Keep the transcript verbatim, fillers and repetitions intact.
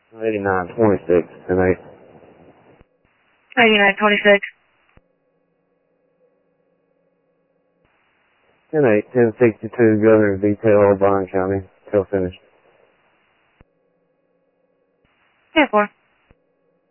eighty-nine twenty-six, ten eight. eighty-nine twenty-six. ten eight, ten sixty-two, Governor Detail, Bryan County, till finished. ten four.